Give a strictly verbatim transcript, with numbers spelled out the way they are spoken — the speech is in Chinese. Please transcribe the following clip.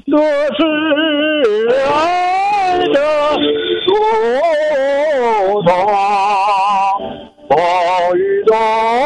这是爱的路途，风雨中